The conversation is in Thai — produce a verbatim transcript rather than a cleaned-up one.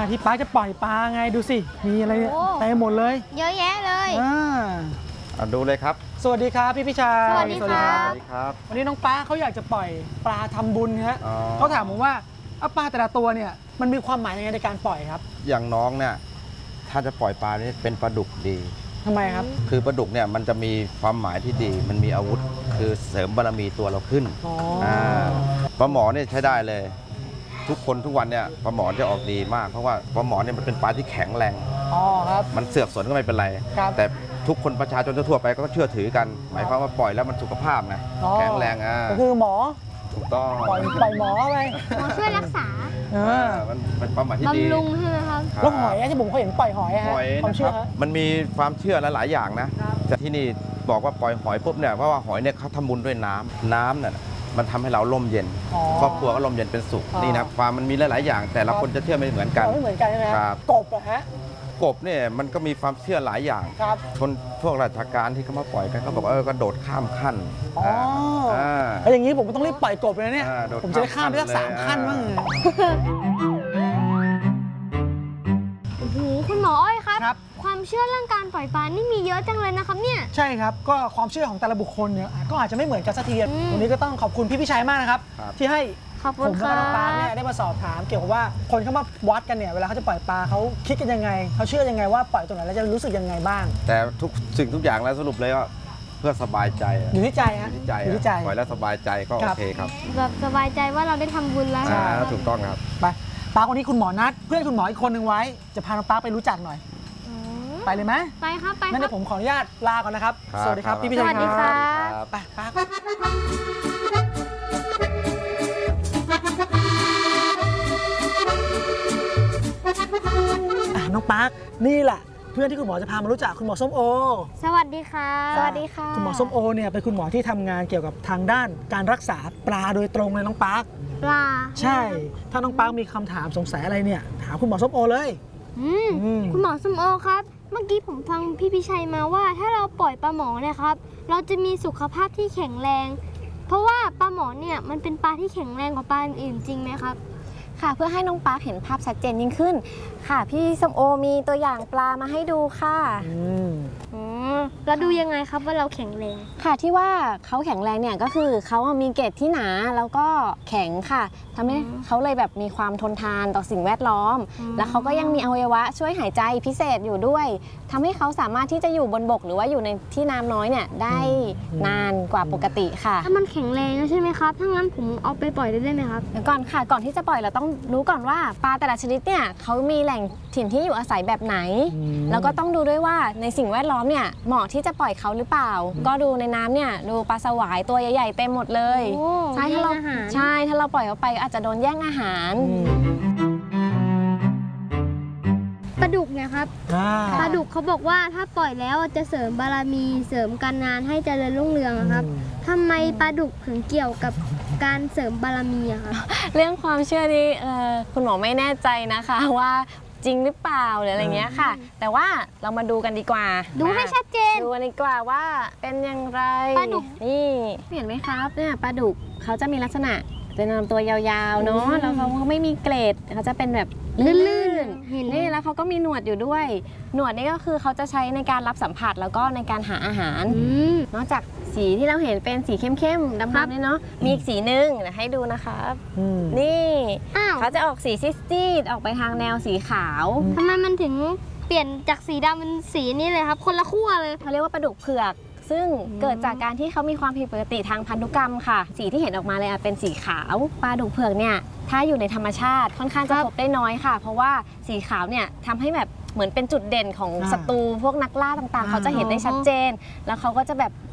ที่ป้าจะปล่อยปลาไงดูสิมีอะไรเต็มหมดเลยเยอะแยะเลยอ่าดูเลยครับสวัสดีครับพี่พิชาสวัสดีครับสวัสดีครับวันนี้น้องป้าเขาอยากจะปล่อยปลาทำบุญฮะเขาถามผมว่าปลาแต่ละตัวเนี่ยมันมีความหมายยังไงในการปล่อยครับอย่างน้องเนี่ยถ้าจะปล่อยปลานี่เป็นปลาดุกดีทำไมครับคือปลาดุกเนี่ยมันจะมีความหมายที่ดีมันมีอาวุธคือเสริมบารมีตัวเราขึ้นปลาหมอเนี่ยใช้ได้เลยทุกคนทุกวันเนี่ยปลาหมอจะออกดีมากเพราะว่าปลาหมอเนี่ยมันเป็นปลาที่แข็งแรงอ๋อครับมันเสือกสนก็ไม่เป็นไรแต่ทุกคนประชาชนทั่วไปก็เชื่อถือกันหมายความว่าปล่อยแล้วมันสุขภาพนะแข็งแรงอ่ะก็คือหมอถูกต้องปล่อยปล่อยหมอไปหมอช่วยรักษาเออมันเป็นความหมายที่ดีบำรุงใช่ไหมครับแล้วหอยที่ผมเคยเห็นปล่อยหอยฮะความเชื่อมันมีความเชื่อหลายๆอย่างนะแต่ที่นี่บอกว่าปล่อยหอยปุ๊บเนี่ยเพราะว่าหอยเนี่ยเขาทำบุญด้วยน้ำน้ำเนี่ยมันทำให้เราร่มเย็นครอบครัวก็ร่มเย็นเป็นสุขนี่นะความมันมีหลายๆอย่างแต่ละคนจะเชื่อไม่เหมือนกันไม่เหมือนกันใช่ไหมครับกบอะฮะกบเนี่ยมันก็มีความเชื่อหลายอย่างคนพวกราชการที่เขามาปล่อยกันเขาบอกว่าเออกระโดดข้ามขั้นอ๋อแล้วอย่างนี้ผมต้องรีบปล่อยกบเลยเนี่ยผมจะได้ข้ามได้สักสามขั้นบ้างโอ้โหคุณหมออ้อยครับความเชื่อเรื่องการปล่อยปลานี่มีเยอะจังเลยนะครับเนี่ยใช่ครับก็ความเชื่อของแต่ละบุคคลเนี่ยก็อาจจะไม่เหมือนกันสักทีเดียววันนี้ก็ต้องขอบคุณพี่พิชัยมากนะครับที่ให้ผมและน้องปลาเนี่ยได้มาสอบถามเกี่ยวกับว่าคนเข้ามาวัดกันเนี่ยเวลาเขาจะปล่อยปลาเขาคิดกันยังไงเขาเชื่อยังไงว่าปล่อยตรงไหนแล้วจะรู้สึกยังไงบ้างแต่ทุกสิ่งทุกอย่างแล้วสรุปเลยว่าเพื่อสบายใจอยู่ที่ใจฮะอยู่ที่ใจปล่อยแล้วสบายใจก็โอเคครับแบบสบายใจว่าเราได้ทำบุญแล้วถูกต้องครับไปปลาคนนี้คุณหมอนัดเพื่อนคุณหมออีกคนหนึ่งไว้จะพาน้องปลาไปรู้จักหน่อยไปเลยไหมไปครับไปงั้นเดี๋ยวผมขออนุญาตลาก่อนนะครับสวัสดีครับพี่พิชัยครับสวัสดีครับไปปลาน้องปาร์คนี่แหละเพื่อนที่คุณหมอจะพามารู้จักคุณหมอส้มโอสวัสดีค่ะสวัสดีค่ะคุณหมอส้มโอเนี่ยเป็นคุณหมอที่ทำงานเกี่ยวกับทางด้านการรักษาปลาโดยตรงเลยน้องปาร์คปลาใช่ถ้าน้องปาร์คมีคำถามสงสัยอะไรเนี่ยถามคุณหมอส้มโอเลยคุณหมอส้มโอครับเมื่อกี้ผมฟังพี่พิชัยมาว่าถ้าเราปล่อยปลาหมอเนี่ยครับเราจะมีสุขภาพที่แข็งแรงเพราะว่าปลาหมอเนี่ยมันเป็นปลาที่แข็งแรงกว่าปลาอื่นจริงไหมครับค่ะเพื่อให้น้องปลาเห็นภาพชัดเจนยิ่งขึ้นค่ะพี่ส้มโอมีตัวอย่างปลามาให้ดูค่ะอืมแล้วดูยังไงครับว่าเราแข็งแรงค่ะที่ว่าเขาแข็งแรงเนี่ยก็คือเขามีเกล็ดที่หนาแล้วก็แข็งค่ะทำให้เขาเลยแบบมีความทนทานต่อสิ่งแวดล้อมแล้วเขาก็ยังมีอวัยวะช่วยหายใจพิเศษอยู่ด้วยทำให้เขาสามารถที่จะอยู่บนบกหรือว่าอยู่ในที่น้ำน้อยเนี่ยได้นานกว่าปกติค่ะถ้ามันแข็งแรงใช่ไหมครับถ้างั้นผมเอาไปปล่อยได้ไหมครับเดี๋ยวก่อนค่ะก่อนที่จะปล่อยเราต้องรู้ก่อนว่าปลาแต่ละชนิดเนี่ยเขามีแหล่งถิ่นที่อยู่อาศัยแบบไหนแล้วก็ต้องดูด้วยว่าในสิ่งแวดล้อมเนี่ยเหมาะที่จะปล่อยเขาหรือเปล่าก็ดูในน้ำเนี่ยดูปลาสวายตัวใหญ่ๆเต็มหมดเลยใช่ถ้าเราใช่ถ้าเราปล่อยเขาไปอาจจะโดนแย่งอาหารปลาดุกเนี่ยครับปลาดุกเขาบอกว่าถ้าปล่อยแล้วจะเสริมบารมีเสริมการงานให้เจริญรุ่งเรืองครับทำไมปลาดุกถึงเกี่ยวกับการเสริมบารมีอะครับเรื่องความเชื่อนี้คุณหมอไม่แน่ใจนะคะว่าจริงหรือเปล่าหรืออะไรเงี้ยค่ะแต่ว่าเรามาดูกันดีกว่าดูให้ชัดเจนดูกันดีกว่าว่าเป็นอย่างไรปลาดุกนี่เห็นไหมครับเนี่ยปลาดุกเขาจะมีลักษณะเป็นลำตัวยาวๆเนาะแล้วเขาไม่มีเกล็ดเขาจะเป็นแบบลื่นๆนี่แล้วเขาก็มีหนวดอยู่ด้วยหนวดนี่ก็คือเขาจะใช้ในการรับสัมผัสแล้วก็ในการหาอาหารนอกจากสีที่เราเห็นเป็นสีเข้มๆดำๆนี่เนาะมีอีกสีนึงเดี๋ยวให้ดูนะครับนี่เขาจะออกสีซีดๆออกไปทางแนวสีขาวทำไมมันถึงเปลี่ยนจากสีดำเป็นสีนี้เลยครับคนละขั้วเลยเขาเรียกว่าปลาดุกเผือกซึ่งเกิดจากการที่เขามีความผิดปกติทางพันธุกรรมค่ะสีที่เห็นออกมาเลยเป็นสีขาวปลาดุกเผือกเนี่ยถ้าอยู่ในธรรมชาติค่อนข้างจะพบได้น้อยค่ะเพราะว่าสีขาวเนี่ยทำให้แบบเหมือนเป็นจุดเด่นของศัตรูพวกนักล่าต่างๆเขาจะเห็นได้ชัดเจนแล้วเขาก็จะแบบ